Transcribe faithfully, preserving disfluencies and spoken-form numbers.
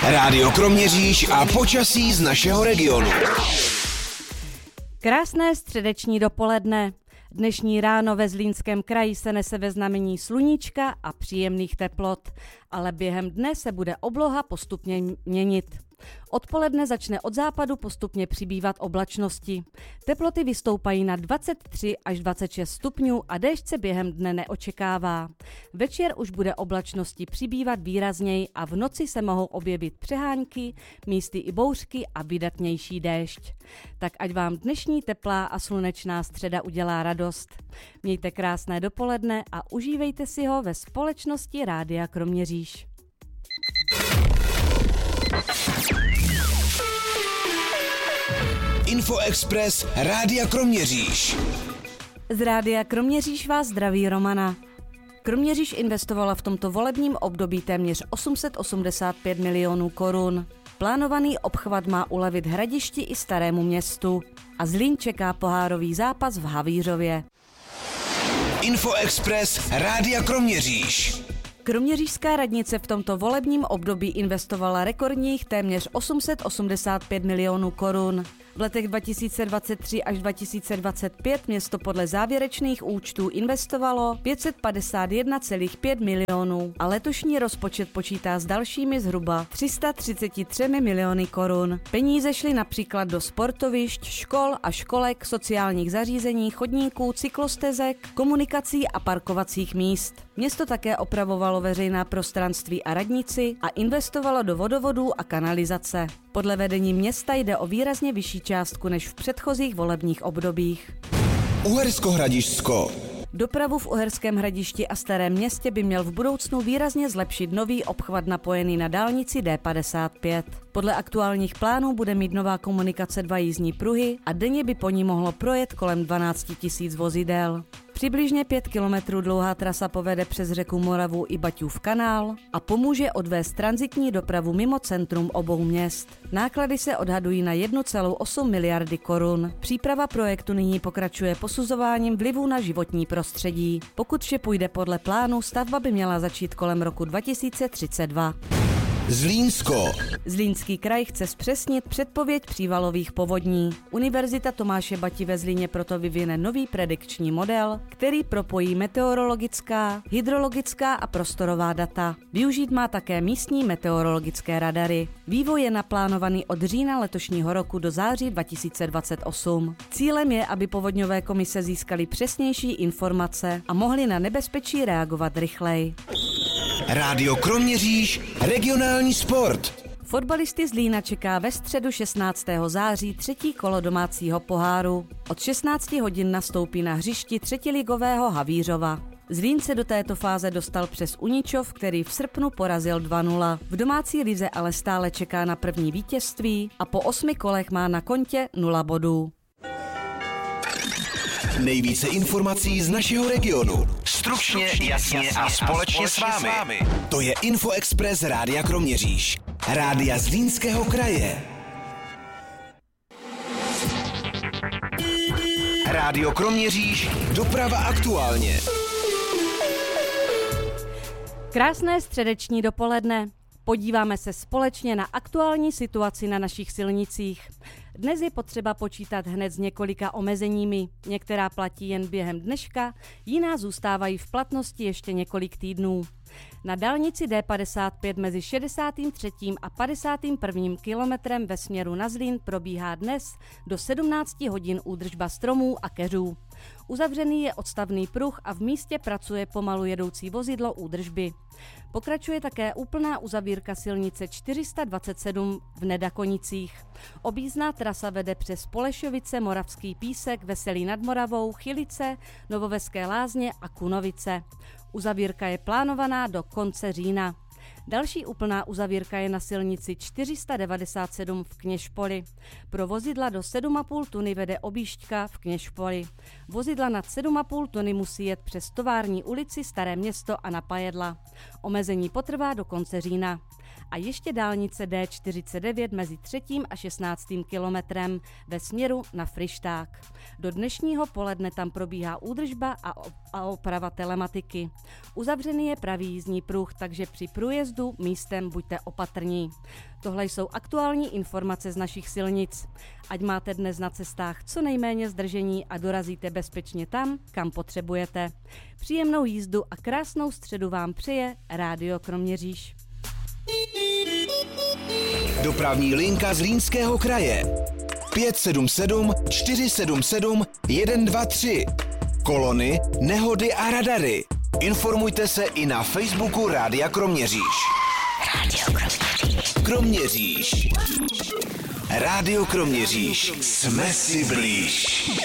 Rádio Kroměříž a počasí z našeho regionu. Krásné středeční dopoledne. Dnešní ráno ve Zlínském kraji se nese ve znamení sluníčka a příjemných teplot, ale během dne se bude obloha postupně měnit. Odpoledne začne od západu postupně přibývat oblačnosti. Teploty vystoupají na dvacet tři až dvacet šest stupňů a déšť se během dne neočekává. Večer už bude oblačnosti přibývat výrazněji a v noci se mohou objevit přehánky, místy i bouřky a vydatnější déšť. Tak ať vám dnešní teplá a slunečná středa udělá radost. Mějte krásné dopoledne a užívejte si ho ve společnosti Rádia Kroměříž. Info Express Rádia Kroměříž. Z Rádia Kroměříž vás zdraví Romana. Kroměříž investovala v tomto volebním období téměř osm set osmdesát pět milionů korun. Plánovaný obchvat má ulevit Hradišti i Starému Městu a Zlín čeká pohárový zápas v Havířově. Info Express Rádia Kroměříž. Kroměřížská radnice v tomto volebním období investovala rekordních téměř osm set osmdesát pět milionů korun. V letech dva tisíce dvacet tři až dva tisíce dvacet pět město podle závěrečných účtů investovalo pět set padesát jedna celá pět milionů a letošní rozpočet počítá s dalšími zhruba tři sta třicet tři miliony korun. Peníze šly například do sportovišť, škol a školek, sociálních zařízení, chodníků, cyklostezek, komunikací a parkovacích míst. Město také opravovalo veřejná prostranství a radnici a investovalo do vodovodů a kanalizace. Podle vedení města jde o výrazně vyšší částku než v předchozích volebních obdobích. Uhersko-Hradišťsko. Dopravu v Uherském Hradišti a Starém Městě by měl v budoucnu výrazně zlepšit nový obchvat napojený na dálnici D padesát pět. Podle aktuálních plánů bude mít nová komunikace dva jízdní pruhy a denně by po ní mohlo projet kolem dvanáct tisíc vozidel. Přibližně pět kilometrů dlouhá trasa povede přes řeku Moravu i Baťův kanál a pomůže odvést tranzitní dopravu mimo centrum obou měst. Náklady se odhadují na jedna celá osm miliardy korun. Příprava projektu nyní pokračuje posuzováním vlivů na životní prostředí. Pokud vše půjde podle plánu, stavba by měla začít kolem roku dva tisíce třicet dva. Zlínsko. Zlínský kraj chce zpřesnit předpověď přívalových povodní. Univerzita Tomáše Bati ve Zlíně proto vyvine nový predikční model, který propojí meteorologická, hydrologická a prostorová data. Využít má také místní meteorologické radary. Vývoj je naplánovaný od října letošního roku do září dva tisíce dvacet osm. Cílem je, aby povodňové komise získaly přesnější informace a mohly na nebezpečí reagovat rychleji. Rádio Kroměříž, regionální sport. Fotbalisty Zlína čeká ve středu šestnáctého září třetí kolo domácího poháru. Od šestnácti hodin nastoupí na hřišti třetiligového Havířova. Zlín se do této fáze dostal přes Uničov, který v srpnu porazil dva nula. V domácí lize ale stále čeká na první vítězství a po osmi kolech má na kontě nula bodů. Nejvíce informací z našeho regionu. Stručně, jasně a společně s vámi. To je Info Express Rádia Kroměříž. Rádia Zlínského kraje. Rádio Kroměříž. Doprava aktuálně. Krásné středeční dopoledne. Podíváme se společně na aktuální situaci na našich silnicích. Dnes je potřeba počítat hned s několika omezeními. Některá platí jen během dneška, jiná zůstávají v platnosti ještě několik týdnů. Na dálnici D padesát pět mezi šedesátým třetím a padesátým prvním kilometrem ve směru na Zlín probíhá dnes do sedmnácti hodin údržba stromů a keřů. Uzavřený je odstavný pruh a v místě pracuje pomalu jedoucí vozidlo údržby. Pokračuje také úplná uzavírka silnice čtyři sta dvacet sedm v Nedakonicích. Objízdná trasa vede přes Polešovice, Moravský Písek, Veselí nad Moravou, Chylice, Novoveské Lázně a Kunovice. Uzavírka je plánovaná do konce října. Další úplná uzavírka je na silnici čtyři sta devadesát sedm v Kněžpoli. Pro vozidla do sedm a půl tuny vede objížďka v Kněžpoli. Vozidla nad sedm a půl tuny musí jet přes Tovární ulici, Staré Město a na Pajedla. Omezení potrvá do konce října. a ještě dálnice D čtyřicet devět mezi třetím a šestnáctým kilometrem ve směru na Fryšták. Do dnešního poledne tam probíhá údržba a, a oprava telematiky. Uzavřený je pravý jízdní pruh, takže při průjezdu místem buďte opatrní. Tohle jsou aktuální informace z našich silnic. Ať máte dnes na cestách co nejméně zdržení a dorazíte bezpečně tam, kam potřebujete. Příjemnou jízdu a krásnou středu vám přeje Rádio Kroměříž. Dopravní linka Zlínského kraje pět sedm sedm čtyři sedm sedm jedna dva tři. Kolony, nehody a radary. Informujte se i na Facebooku Rádia Kroměříž. Rádio Kroměříž. Kroměříž. Rádio Kroměříž. Jsme si blíž.